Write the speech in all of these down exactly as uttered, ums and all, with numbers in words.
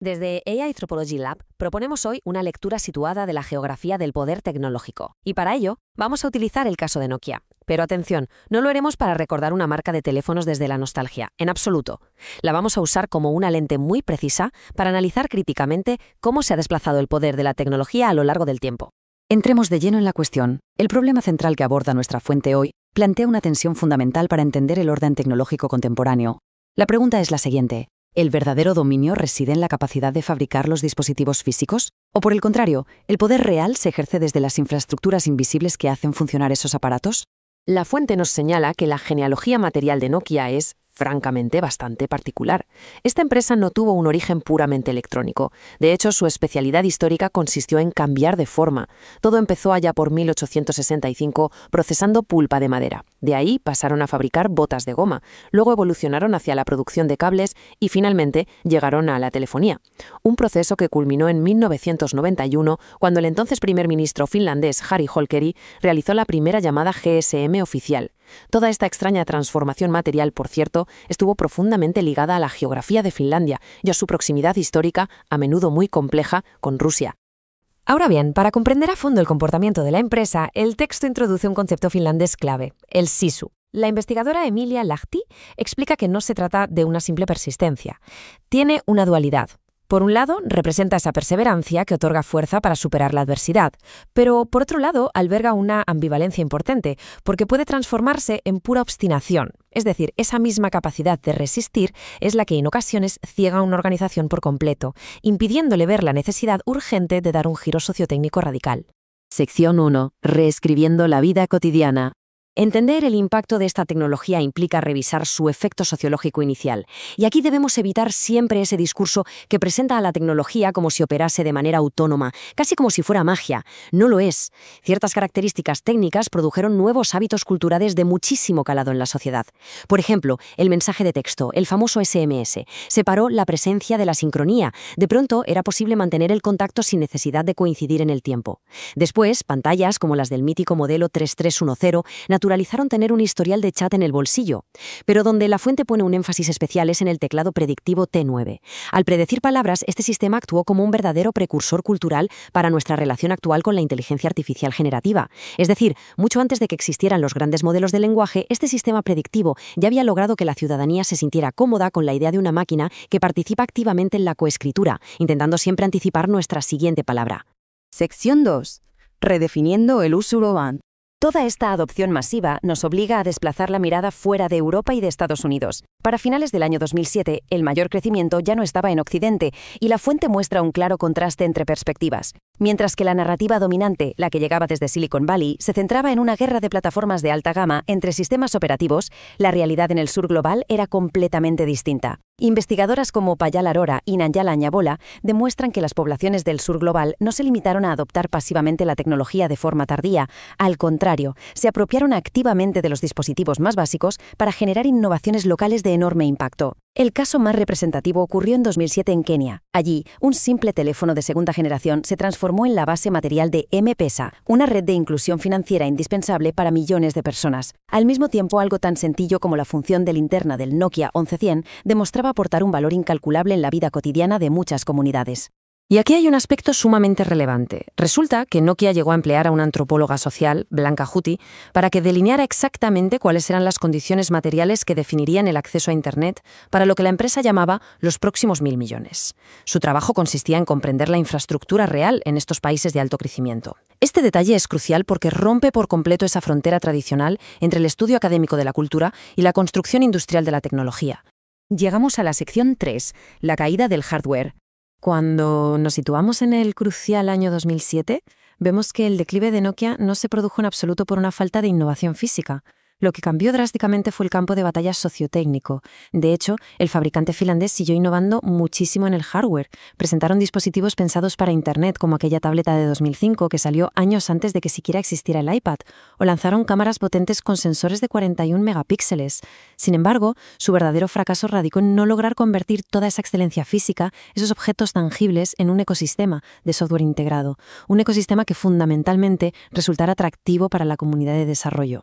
Desde A I Anthropology Lab proponemos hoy una lectura situada de la geografía del poder tecnológico. Y para ello, vamos a utilizar el caso de Nokia. Pero atención, no lo haremos para recordar una marca de teléfonos desde la nostalgia, en absoluto. La vamos a usar como una lente muy precisa para analizar críticamente cómo se ha desplazado el poder de la tecnología a lo largo del tiempo. Entremos de lleno en la cuestión. El problema central que aborda nuestra fuente hoy plantea una tensión fundamental para entender el orden tecnológico contemporáneo. La pregunta es la siguiente: ¿el verdadero dominio reside en la capacidad de fabricar los dispositivos físicos? ¿O por el contrario, el poder real se ejerce desde las infraestructuras invisibles que hacen funcionar esos aparatos? La fuente nos señala que la genealogía material de Nokia es, francamente, bastante particular. Esta empresa no tuvo un origen puramente electrónico. De hecho, su especialidad histórica consistió en cambiar de forma. Todo empezó allá por mil ochocientos sesenta y cinco procesando pulpa de madera. De ahí pasaron a fabricar botas de goma, luego evolucionaron hacia la producción de cables y finalmente llegaron a la telefonía. Un proceso que culminó en mil novecientos noventa y uno, cuando el entonces primer ministro finlandés Harri Holkeri realizó la primera llamada G S M oficial. Toda esta extraña transformación material, por cierto, estuvo profundamente ligada a la geografía de Finlandia y a su proximidad histórica, a menudo muy compleja, con Rusia. Ahora bien, para comprender a fondo el comportamiento de la empresa, el texto introduce un concepto finlandés clave, el sisu. La investigadora Emilia Lahti explica que no se trata de una simple persistencia. Tiene una dualidad. Por un lado, representa esa perseverancia que otorga fuerza para superar la adversidad, pero por otro lado, alberga una ambivalencia importante, porque puede transformarse en pura obstinación. Es decir, esa misma capacidad de resistir es la que en ocasiones ciega a una organización por completo, impidiéndole ver la necesidad urgente de dar un giro sociotécnico radical. Sección uno. Reescribiendo la vida cotidiana. Entender el impacto de esta tecnología implica revisar su efecto sociológico inicial. Y aquí debemos evitar siempre ese discurso que presenta a la tecnología como si operase de manera autónoma, casi como si fuera magia. No lo es. Ciertas características técnicas produjeron nuevos hábitos culturales de muchísimo calado en la sociedad. Por ejemplo, el mensaje de texto, el famoso S M S, separó la presencia de la sincronía. De pronto era posible mantener el contacto sin necesidad de coincidir en el tiempo. Después, pantallas como las del mítico modelo tres tres uno cero naturalizaron tener un historial de chat en el bolsillo, pero donde la fuente pone un énfasis especial es en el teclado predictivo T nueve. Al predecir palabras, este sistema actuó como un verdadero precursor cultural para nuestra relación actual con la inteligencia artificial generativa. Es decir, mucho antes de que existieran los grandes modelos de lenguaje, este sistema predictivo ya había logrado que la ciudadanía se sintiera cómoda con la idea de una máquina que participa activamente en la coescritura, intentando siempre anticipar nuestra siguiente palabra. Sección dos. Redefiniendo el uso urbano. Toda esta adopción masiva nos obliga a desplazar la mirada fuera de Europa y de Estados Unidos. Para finales del año dos mil siete, el mayor crecimiento ya no estaba en Occidente y la fuente muestra un claro contraste entre perspectivas. Mientras que la narrativa dominante, la que llegaba desde Silicon Valley, se centraba en una guerra de plataformas de alta gama entre sistemas operativos, la realidad en el sur global era completamente distinta. Investigadoras como Payal Arora y Nanjala Ñabola demuestran que las poblaciones del sur global no se limitaron a adoptar pasivamente la tecnología de forma tardía. Al contrario, se apropiaron activamente de los dispositivos más básicos para generar innovaciones locales de enorme impacto. El caso más representativo ocurrió en dos mil siete en Kenia. Allí, un simple teléfono de segunda generación se transformó en la base material de M-Pesa, una red de inclusión financiera indispensable para millones de personas. Al mismo tiempo, algo tan sencillo como la función de linterna del Nokia once cien demostraba aportar un valor incalculable en la vida cotidiana de muchas comunidades. Y aquí hay un aspecto sumamente relevante. Resulta que Nokia llegó a emplear a una antropóloga social, Blanca Juti, para que delineara exactamente cuáles eran las condiciones materiales que definirían el acceso a Internet para lo que la empresa llamaba los próximos mil millones. Su trabajo consistía en comprender la infraestructura real en estos países de alto crecimiento. Este detalle es crucial porque rompe por completo esa frontera tradicional entre el estudio académico de la cultura y la construcción industrial de la tecnología. Llegamos a la sección tres, la caída del hardware. Cuando nos situamos en el crucial año dos mil siete, vemos que el declive de Nokia no se produjo en absoluto por una falta de innovación física. Lo que cambió drásticamente fue el campo de batalla sociotécnico. De hecho, el fabricante finlandés siguió innovando muchísimo en el hardware. Presentaron dispositivos pensados para Internet, como aquella tableta de dos mil cinco que salió años antes de que siquiera existiera el iPad, o lanzaron cámaras potentes con sensores de cuarenta y un megapíxeles. Sin embargo, su verdadero fracaso radicó en no lograr convertir toda esa excelencia física, esos objetos tangibles, en un ecosistema de software integrado, un ecosistema que fundamentalmente resultara atractivo para la comunidad de desarrollo.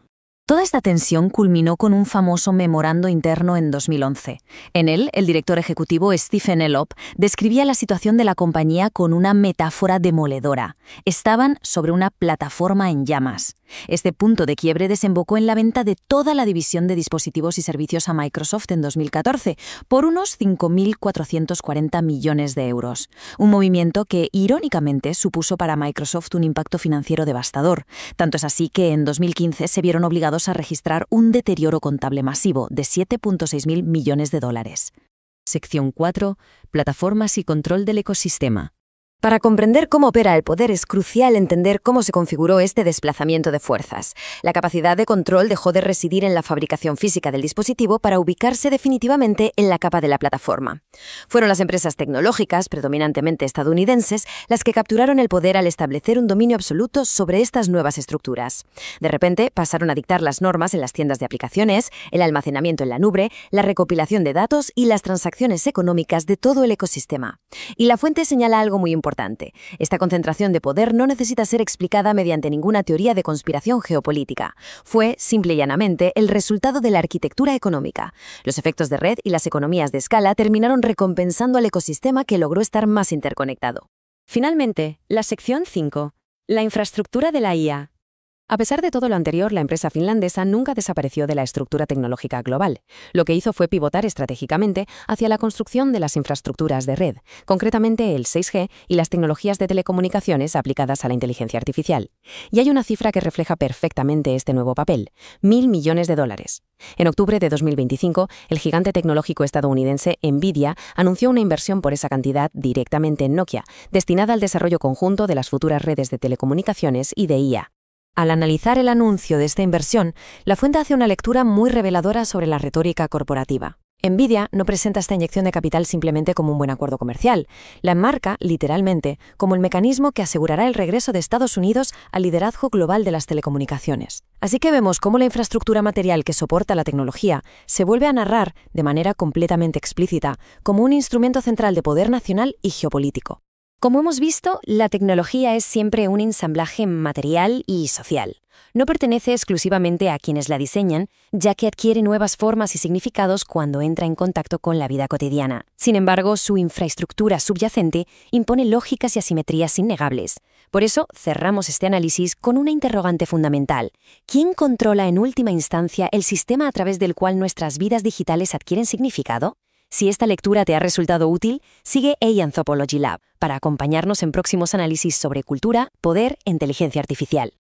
Toda esta tensión culminó con un famoso memorando interno en dos mil once. En él, el director ejecutivo Stephen Elop describía la situación de la compañía con una metáfora demoledora. Estaban sobre una plataforma en llamas. Este punto de quiebre desembocó en la venta de toda la división de dispositivos y servicios a Microsoft en dos mil catorce por unos cinco mil cuatrocientos cuarenta millones de euros. Un movimiento que, irónicamente, supuso para Microsoft un impacto financiero devastador. Tanto es así que en dos mil quince se vieron obligados a registrar un deterioro contable masivo de siete punto seis mil millones de dólares. Sección cuatro. Plataformas y control del ecosistema. Para comprender cómo opera el poder es crucial entender cómo se configuró este desplazamiento de fuerzas. La capacidad de control dejó de residir en la fabricación física del dispositivo para ubicarse definitivamente en la capa de la plataforma. Fueron las empresas tecnológicas, predominantemente estadounidenses, las que capturaron el poder al establecer un dominio absoluto sobre estas nuevas estructuras. De repente, pasaron a dictar las normas en las tiendas de aplicaciones, el almacenamiento en la nube, la recopilación de datos y las transacciones económicas de todo el ecosistema. Y la fuente señala algo muy importante. Importante. Esta concentración de poder no necesita ser explicada mediante ninguna teoría de conspiración geopolítica. Fue, simple y llanamente, el resultado de la arquitectura económica. Los efectos de red y las economías de escala terminaron recompensando al ecosistema que logró estar más interconectado. Finalmente, la sección cinco. La infraestructura de la I A. A pesar de todo lo anterior, la empresa finlandesa nunca desapareció de la estructura tecnológica global. Lo que hizo fue pivotar estratégicamente hacia la construcción de las infraestructuras de red, concretamente el seis G y las tecnologías de telecomunicaciones aplicadas a la inteligencia artificial. Y hay una cifra que refleja perfectamente este nuevo papel: mil millones de dólares. En octubre de dos mil veinticinco, el gigante tecnológico estadounidense Nvidia anunció una inversión por esa cantidad directamente en Nokia, destinada al desarrollo conjunto de las futuras redes de telecomunicaciones y de I A. Al analizar el anuncio de esta inversión, la fuente hace una lectura muy reveladora sobre la retórica corporativa. Nvidia no presenta esta inyección de capital simplemente como un buen acuerdo comercial. La enmarca, literalmente, como el mecanismo que asegurará el regreso de Estados Unidos al liderazgo global de las telecomunicaciones. Así que vemos cómo la infraestructura material que soporta la tecnología se vuelve a narrar, de manera completamente explícita, como un instrumento central de poder nacional y geopolítico. Como hemos visto, la tecnología es siempre un ensamblaje material y social. No pertenece exclusivamente a quienes la diseñan, ya que adquiere nuevas formas y significados cuando entra en contacto con la vida cotidiana. Sin embargo, su infraestructura subyacente impone lógicas y asimetrías innegables. Por eso, cerramos este análisis con una interrogante fundamental. ¿Quién controla en última instancia el sistema a través del cual nuestras vidas digitales adquieren significado? Si esta lectura te ha resultado útil, sigue A I Anthropology Lab para acompañarnos en próximos análisis sobre cultura, poder e inteligencia artificial.